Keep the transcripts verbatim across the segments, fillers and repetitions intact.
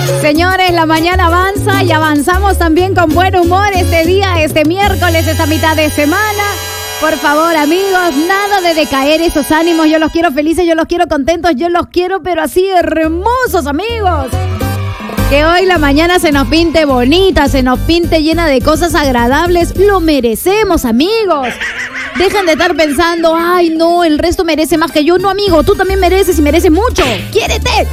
Señores, la mañana avanza y avanzamos también con buen humor este día, este miércoles, esta mitad de semana. Por favor, amigos, nada de decaer esos ánimos. Yo los quiero felices, yo los quiero contentos, yo los quiero, pero así hermosos, amigos. Que hoy la mañana se nos pinte bonita, se nos pinte llena de cosas agradables. Lo merecemos, amigos. Dejen de estar pensando, ay, no, el resto merece más que yo. No, amigo, tú también mereces y mereces mucho. ¡Quiérete!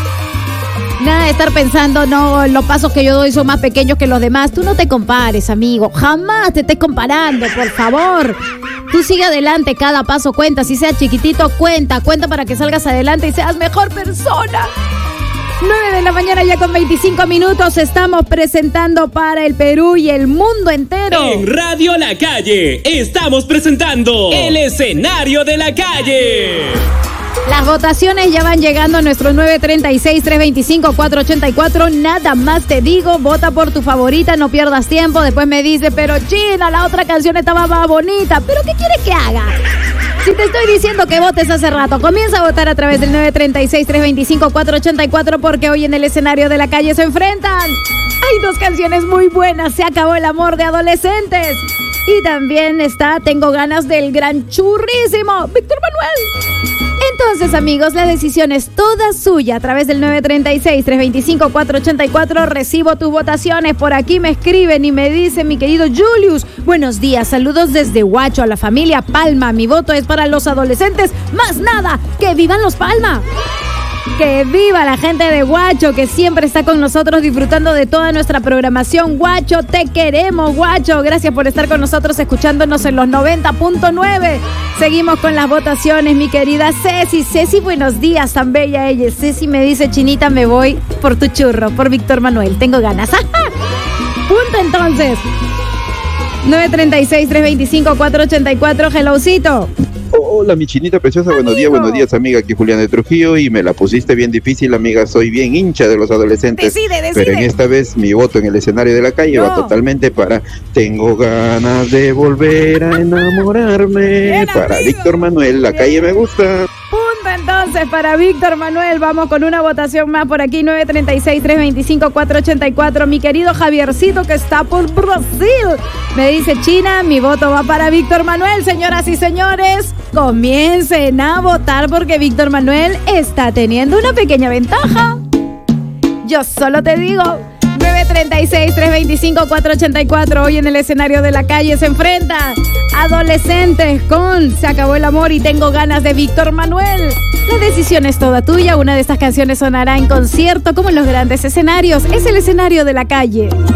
Nada de estar pensando, no, los pasos que yo doy son más pequeños que los demás. Tú no te compares, amigo. Jamás te estés comparando, por favor. Tú sigue adelante, cada paso cuenta. Si sea chiquitito, cuenta. Cuenta para que salgas adelante y seas mejor persona. nueve de la mañana ya con veinticinco minutos. Estamos presentando para el Perú y el mundo entero. En Radio La Calle estamos presentando el escenario de la calle. Las votaciones ya van llegando a nuestro nueve treinta y seis, trescientos veinticinco, cuatrocientos ochenta y cuatro. Nada más te digo, vota por tu favorita, no pierdas tiempo. Después me dice, pero China, la otra canción estaba más bonita. ¿Pero qué quieres que haga? Si te estoy diciendo que votes hace rato, comienza a votar a través del nueve treinta y seis, trescientos veinticinco, cuatrocientos ochenta y cuatro, porque hoy en el escenario de la calle se enfrentan. Hay dos canciones muy buenas, Se acabó el amor de adolescentes. Y también está Tengo ganas del gran churrísimo, Víctor Manuel. Entonces, amigos, la decisión es toda suya. A través del nueve treinta y seis, trescientos veinticinco, cuatrocientos ochenta y cuatro recibo tus votaciones. Por aquí me escriben y me dice mi querido Julius: buenos días, saludos desde Huacho a la familia Palma. Mi voto es para los adolescentes. Más nada, que vivan los Palma. Que viva la gente de Huacho, que siempre está con nosotros disfrutando de toda nuestra programación. Huacho, te queremos, Huacho. Gracias por estar con nosotros escuchándonos en los noventa punto nueve. Seguimos con las votaciones, mi querida Ceci. Ceci, buenos días, tan bella ella. Ceci me dice, Chinita, me voy por tu churro, por Víctor Manuel. Tengo ganas. Punto entonces. nueve treinta y seis, trescientos veinticinco, cuatrocientos ochenta y cuatro. Hellocito. Hola, mi Chinita preciosa, amigo. Buenos días, buenos días, amiga, aquí Julián de Trujillo, y me la pusiste bien difícil, amiga, soy bien hincha de los adolescentes. Decide, decide. Pero en esta vez mi voto en el escenario de la calle no. va totalmente para Tengo ganas de volver a enamorarme. Bien, para amigo. Víctor Manuel, la Bien. calle me gusta. Punto entonces para Víctor Manuel. Vamos con una votación más por aquí, nueve treinta y seis, trescientos veinticinco, cuatrocientos ochenta y cuatro. Mi querido Javiercito, que está por Brasil, me dice, China, mi voto va para Víctor Manuel. Señoras y señores, comiencen a votar porque Víctor Manuel está teniendo una pequeña ventaja. Yo solo te digo, nueve treinta y seis, trescientos veinticinco, cuatrocientos ochenta y cuatro. Hoy en el escenario de la calle se enfrenta adolescentes con Se acabó el amor y Tengo ganas de Víctor Manuel. La decisión es toda tuya. Una de estas canciones sonará en concierto como en los grandes escenarios. Es el escenario de la calle.